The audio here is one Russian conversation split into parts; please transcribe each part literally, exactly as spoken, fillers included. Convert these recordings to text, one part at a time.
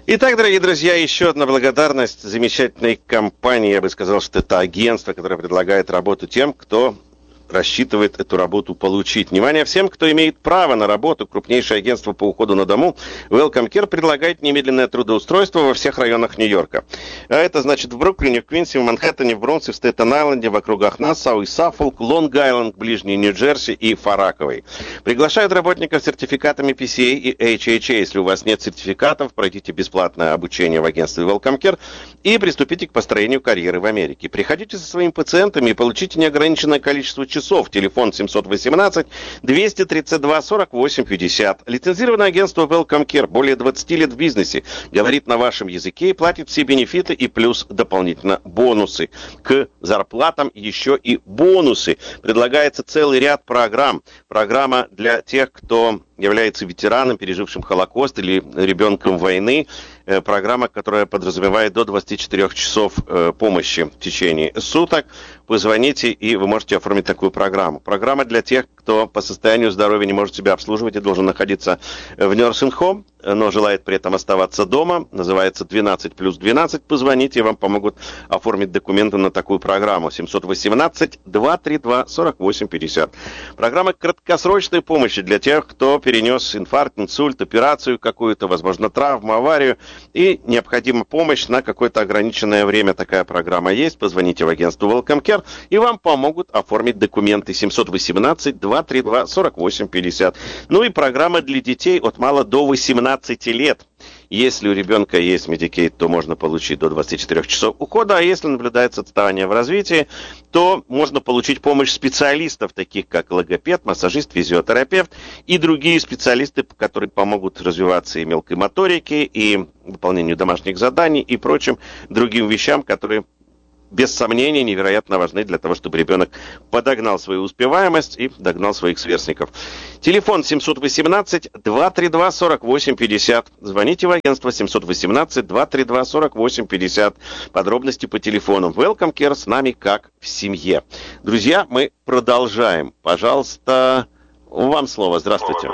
Итак, дорогие друзья, еще одна благодарность замечательной компании. Я бы сказал, что это агентство, которое предлагает работу тем, кто рассчитывает эту работу получить. Внимание всем, кто имеет право на работу. Крупнейшее агентство по уходу на дому Welcome Care предлагает немедленное трудоустройство во всех районах Нью-Йорка. А это значит в Бруклине, в Квинсе, в Манхэттене, в Бронксе, в Стейтен-Айленде, в округах Нассау и Саффолк, Лонг-Айленд, ближний Нью-Джерси и Фараковый. Приглашают работников с сертификатами пи си эй и эйч эйч эй. Если у вас нет сертификатов, пройдите бесплатное обучение в агентстве Welcome Care и приступите к построению карьеры в Америке. Приходите со своими пациентами и получите неограниченное количество часов. Часов. Телефон семь один восемь два три два сорок восемь пятьдесят. Лицензированное агентство Welcome Care более двадцать лет в бизнесе. Говорит на вашем языке и платит все бенефиты и плюс дополнительно бонусы. К зарплатам еще и бонусы. Предлагается целый ряд программ. Программа для тех, кто является ветераном, пережившим Холокост или ребенком войны. Программа, которая подразумевает до двадцати четырёх часов помощи в течение суток. Позвоните, и вы можете оформить такую программу. Программа для тех, кто по состоянию здоровья не может себя обслуживать и должен находиться в nursing home, но желает при этом оставаться дома. Называется двенадцать плюс двенадцать. Позвоните, и вам помогут оформить документы на такую программу. семь один восемь два три два сорок восемь пятьдесят. Программа краткосрочной помощи для тех, кто перенес инфаркт, инсульт, операцию какую-то, возможно, травму, аварию, и необходима помощь на какое-то ограниченное время. Такая программа есть. Позвоните в агентство Welcome Care, и вам помогут оформить документы. семь один восемь два три два сорок восемь пятьдесят. Ну и программа для детей от мала до восемнадцати лет. Если у ребенка есть Medicaid, то можно получить до двадцати четырёх часов ухода, а если наблюдается отставание в развитии, то можно получить помощь специалистов, таких как логопед, массажист, физиотерапевт и другие специалисты, которые помогут развиваться и мелкой моторике, и выполнению домашних заданий, и прочим другим вещам, которые без сомнения невероятно важны для того, чтобы ребенок подогнал свою успеваемость и догнал своих сверстников. Телефон семь один восемь два три два сорок восемь пятьдесят. Звоните в агентство семь один восемь два три два сорок восемь пятьдесят. Подробности по телефону. Welcome Care с нами как в семье. Друзья, мы продолжаем. Пожалуйста, вам слово. Здравствуйте.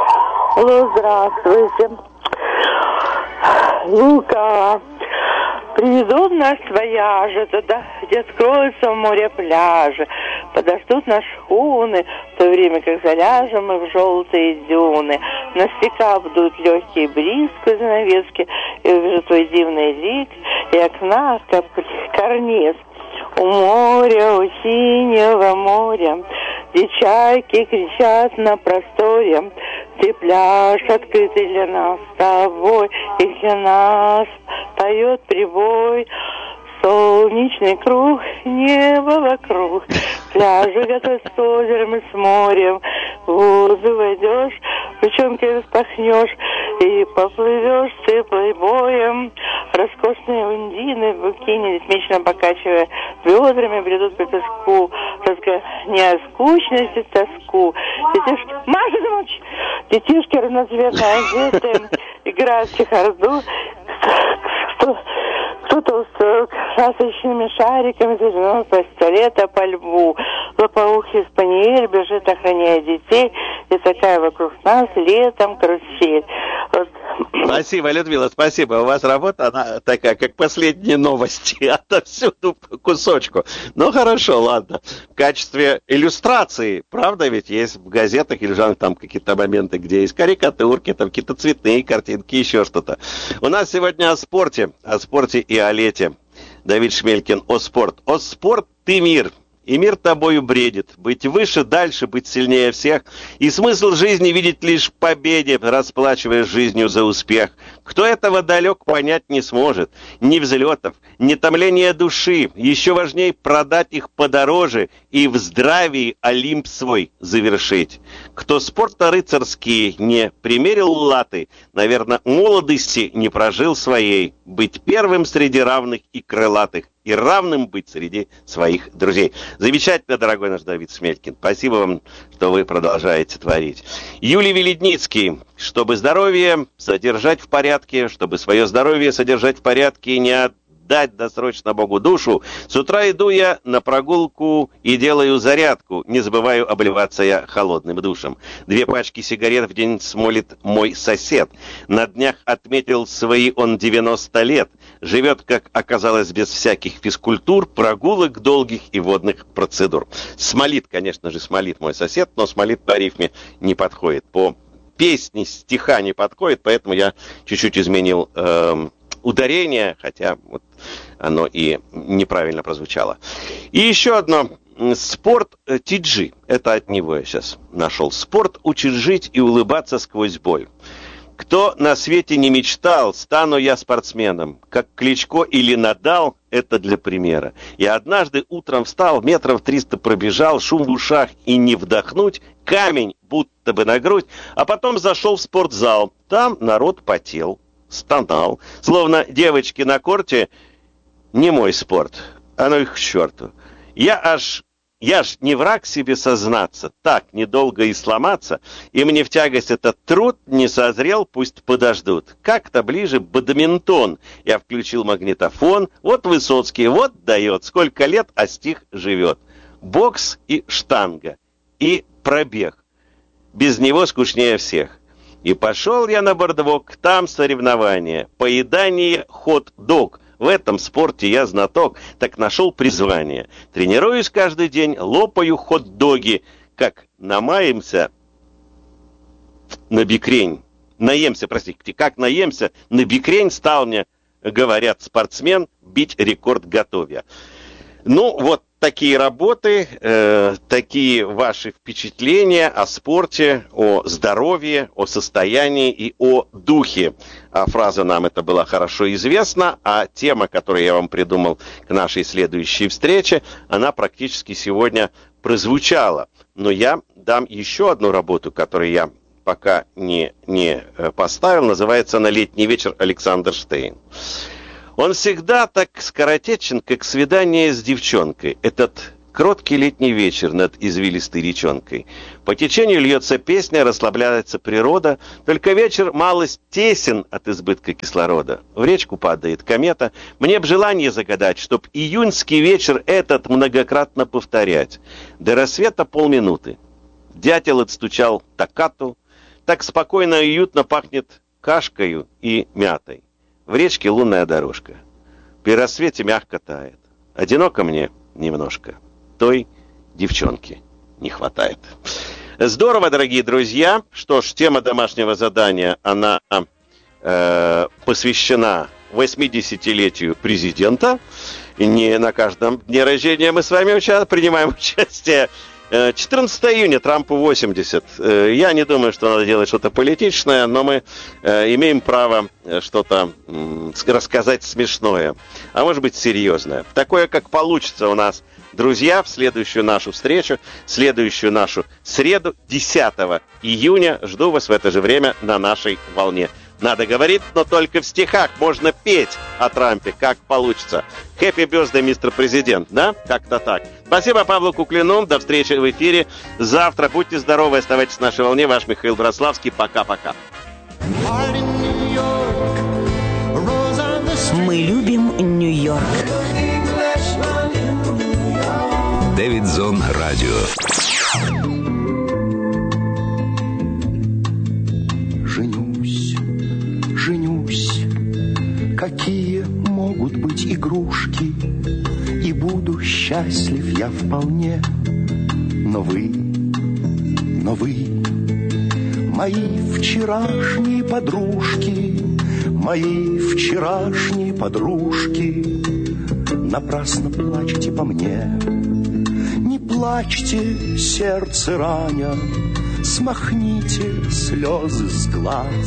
Алло, здравствуйте. Лука. Приведут нас вояжи туда, где откроется в море пляжи. Подождут нас шхуны, в то время как заляжем мы в желтые дюны. На стека бдут легкий бриз сквозь занавески, и увижу твой дивный лик, и окна, как карниз. У моря, у синего моря, где чайки кричат на просторе. Ты пляж открытый для нас с тобой, и для нас поет прибой. Солнечный круг, небо вокруг, пляжи готовят с озером и с морем. В воду войдешь, ручонки распахнешь, и поплывешь ты плейбоем. Роскошные ундины в бикини, ритмично покачивая бедрами, бредут по песку, разгоняя скучность и тоску. Детишки, Маша, замолчи! Детишки разноцветно одеты, играют в чехарду. Кто-то устроил красочными шариками зеленого пистолета по льву. Лопоухий спаниель бежит, охраняя детей, и такая вокруг нас летом карусель. Вот. Спасибо, Людмила, спасибо. У вас работа, она такая, как последние новости, отовсюду по кусочку. Ну, хорошо, ладно. В качестве иллюстрации, правда, ведь есть в газетах или же там какие-то моменты, где есть карикатурки, там какие-то цветные картинки, еще что-то. У нас сегодня о спорте, о спорте и о лете. Давид Шмелькин, о спорт. О спорт, ты мир. И мир тобою бредит. Быть выше, дальше, быть сильнее всех. И смысл жизни видеть лишь в победе, расплачиваясь жизнью за успех. Кто этого далек, понять не сможет. Ни взлетов, ни томления души. Еще важнее продать их подороже и в здравии Олимп свой завершить. Кто спорта рыцарские не примерил латы, наверное, молодости не прожил своей. Быть первым среди равных и крылатых. И равным быть среди своих друзей. Замечательно, дорогой наш Давид Шмелькин. Спасибо вам, что вы продолжаете творить. Юлий Веледницкий. Чтобы здоровье содержать в порядке, чтобы свое здоровье содержать в порядке, не отдать досрочно Богу душу. С утра иду я на прогулку и делаю зарядку. Не забываю обливаться я холодным душем. Две пачки сигарет в день смолит мой сосед. На днях отметил свои он девяносто лет. Живет, как оказалось, без всяких физкультур, прогулок долгих и водных процедур. Смолит, конечно же, смолит мой сосед, но смолит по рифме не подходит. По песне стиха не подходит, поэтому я чуть-чуть изменил э, ударение, хотя вот оно и неправильно прозвучало. И еще одно. Спорт ти джи. Это от него я сейчас нашел. Спорт учит жить и улыбаться сквозь боль. Кто на свете не мечтал, стану я спортсменом. Как Кличко или Надал, это для примера. Я однажды утром встал, метров триста пробежал, шум в ушах и не вдохнуть, камень будто бы на грудь, а потом зашел в спортзал. Там народ потел, стонал, словно девочки на корте. Не мой спорт, а ну их к черту. Я аж... Я ж не враг себе сознаться, так недолго и сломаться, и мне в тягость этот труд не созрел, пусть подождут. Как-то ближе бадминтон. Я включил магнитофон, вот Высоцкий, вот дает, сколько лет, а стих живет. Бокс и штанга, и пробег. Без него скучнее всех. И пошел я на бордвок, там соревнования, поедание хот-дог. В этом спорте я знаток, так нашел призвание. Тренируюсь каждый день, лопаю хот-доги, как намаемся на бикрень. Наемся, простите, как наемся на бикрень, стал мне, говорят, спортсмен, бить рекорд готовя. Ну, вот такие работы, э, такие ваши впечатления о спорте, о здоровье, о состоянии и о духе. А фраза нам это была хорошо известна, а тема, которую я вам придумал к нашей следующей встрече, она практически сегодня прозвучала. Но я дам еще одну работу, которую я пока не, не поставил, называется «На летний вечер» Александр Штейн. Он всегда так скоротечен, как свидание с девчонкой. Этот кроткий летний вечер над извилистой речонкой. По течению льется песня, расслабляется природа, только вечер малость тесен от избытка кислорода. В речку падает комета. Мне б желание загадать, чтоб июньский вечер этот многократно повторять. До рассвета полминуты. Дятел отстучал токкату. Так спокойно и уютно пахнет кашкою и мятой. В речке лунная дорожка. При рассвете мягко тает. Одиноко мне немножко. Той девчонки не хватает. Здорово, дорогие друзья. Что ж, тема домашнего задания, она э, посвящена восьмидесятилетию президента. И не на каждом дне рождения мы с вами уча- принимаем участие. четырнадцатого июня, Трампу восемьдесят. Я не думаю, что надо делать что-то политичное, но мы э, имеем право что-то э, рассказать смешное, а может быть серьезное. Такое, как получится у нас, друзья, в следующую нашу встречу, следующую нашу среду, десятого июня. Жду вас в это же время на нашей волне. Надо говорить, но только в стихах. Можно петь о Трампе, как получится. Happy birthday, мистер Президент, да? Как-то так. Спасибо Павлу Куклину. До встречи в эфире завтра. Будьте здоровы, оставайтесь на нашей волне. Ваш Михаил Браславский. Пока-пока. Мы любим Нью-Йорк. Дэвид Зон Радио. Женюсь, женюсь, какие могут быть игрушки, и буду счастлив я вполне. Но вы, но вы, мои вчерашние подружки, мои вчерашние подружки, напрасно плачете по мне. Не плачьте, сердце раня, смахните слезы с глаз.